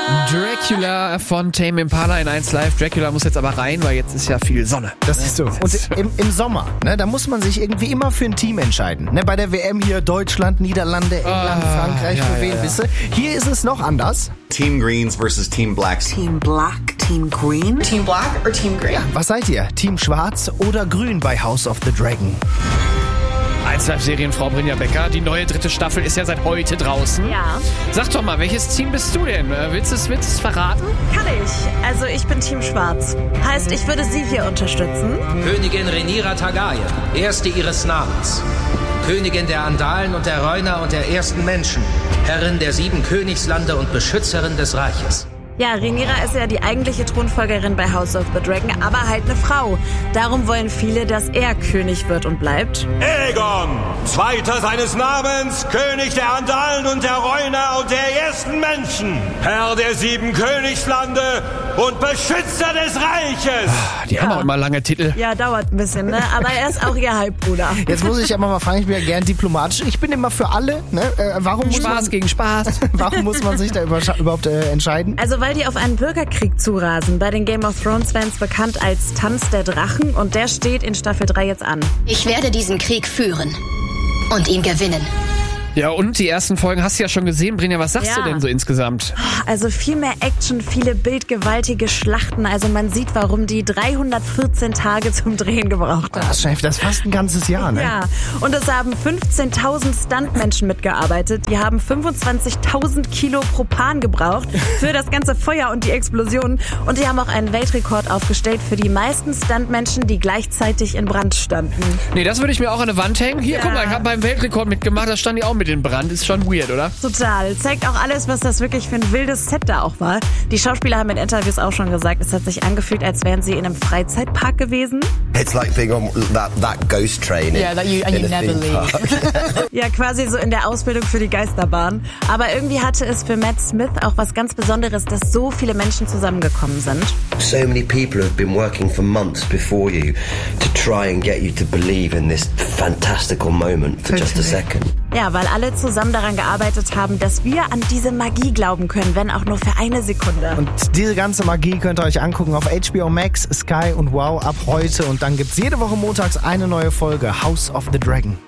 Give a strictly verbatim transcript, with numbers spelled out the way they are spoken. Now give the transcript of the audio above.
Dracula von Tame Impala in eins Live. Dracula muss jetzt aber rein, weil jetzt ist ja viel Sonne. Das ist so. Und im, im Sommer, ne, da muss man sich irgendwie immer für ein Team entscheiden. Ne, bei der W M hier Deutschland, Niederlande, England, Ah, Frankreich, ja, für wen ja, ja. wisse. Hier ist es noch anders. Team Greens versus Team Blacks. Team Black, Team Green. Team Black or Team Green? Was seid ihr? Team Schwarz oder Grün bei House of the Dragon? eins Live Serienfrau Brinja Becker. Die neue dritte Staffel ist ja seit heute draußen. Ja. Sag doch mal, welches Team bist du denn? Äh, Willst du es willst du's verraten? Kann ich. Also ich bin Team Schwarz. Heißt, ich würde sie hier unterstützen. Königin Rhaenyra Targaryen, erste ihres Namens. Königin der Andalen und der Reuner und der ersten Menschen. Herrin der sieben Königslande und Beschützerin des Reiches. Ja, Rhaenyra ist ja die eigentliche Thronfolgerin bei House of the Dragon, aber halt eine Frau. Darum wollen viele, dass er König wird und bleibt. Aegon, zweiter seines Namens, König der Andalen und der Reuner und der ersten Menschen, Herr der sieben Königslande und Beschützer des Reiches. Die haben auch immer lange Titel. Ja, dauert ein bisschen, ne? Aber er ist auch ihr Halbbruder. Jetzt muss ich aber mal fragen, ich bin ja gern diplomatisch. Ich bin immer für alle. Ne? Äh, warum muss Spaß man, gegen Spaß. warum muss man sich da überscha- überhaupt äh, entscheiden? Also weil die auf einen Bürgerkrieg zurasen. Bei den Game of Thrones Fans bekannt als Tanz der Drachen. Und der steht in Staffel drei jetzt an. Ich werde diesen Krieg führen und ihn gewinnen. Ja, und die ersten Folgen hast du ja schon gesehen. Brinja, was sagst Ja. du denn so insgesamt? Also viel mehr Action, viele bildgewaltige Schlachten. Also man sieht, warum die dreihundertvierzehn Tage zum Drehen gebraucht haben. Das, Chef, das ist fast ein ganzes Jahr, ne? Ja, und es haben fünfzehntausend Stuntmenschen mitgearbeitet. Die haben fünfundzwanzigtausend Kilo Propan gebraucht für das ganze Feuer und die Explosionen. Und die haben auch einen Weltrekord aufgestellt für die meisten Stuntmenschen, die gleichzeitig in Brand standen. Nee, das würde ich mir auch an eine Wand hängen. Hier, Ja. guck mal, ich habe beim Weltrekord mitgemacht. Da stand die auch mit in Brand. Ist schon weird, oder? Total. Zeigt auch alles, was das wirklich für ein wildes Set da auch war. Die Schauspieler haben in Interviews auch schon gesagt, es hat sich angefühlt, als wären sie in einem Freizeitpark gewesen. It's like being on that, that ghost train. Yeah, that you and you never leave. Ja, quasi so in der Ausbildung für die Geisterbahn. Aber irgendwie hatte es für Matt Smith auch was ganz Besonderes, dass so viele Menschen zusammengekommen sind. So many people have been working for months before you to try and get you to believe in this fantastical moment for just a second. Ja, weil alle zusammen daran gearbeitet haben, dass wir an diese Magie glauben können, wenn auch nur für eine Sekunde. Und diese ganze Magie könnt ihr euch angucken auf H B O Max, Sky und Wow ab heute. Und dann gibt's jede Woche montags eine neue Folge House of the Dragon.